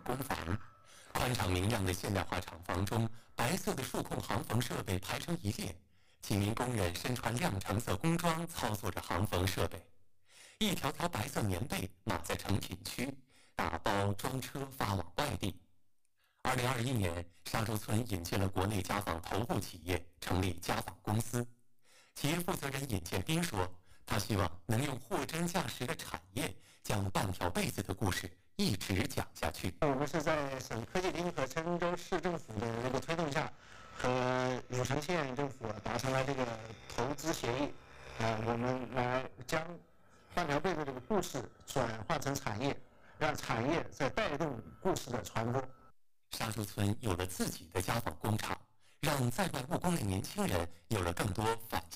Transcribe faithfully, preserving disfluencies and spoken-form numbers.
工房。宽敞明亮的现代化厂房中，白色的数控航缝设备排成一列，几名工人身穿亮橙色工装，操作着航缝设备。一条条白色棉被码在成品区，打包装车发往外地。二零二一年，沙洲村引进了国内家纺头部企业，成立家纺公司。企业负责人尹建斌说，他希望能用货真价实的产业，将半条被子的故事一直讲下去。 我们是在省科技厅和郴州市政府的这个推动下，和柳城县政府达成了这个投资协议。啊，我们来将半条被子这个故事转化成产业，让产业在带动故事的传播。 沙洲村有了自己的家纺工厂，让在外务工的年轻人有了更多返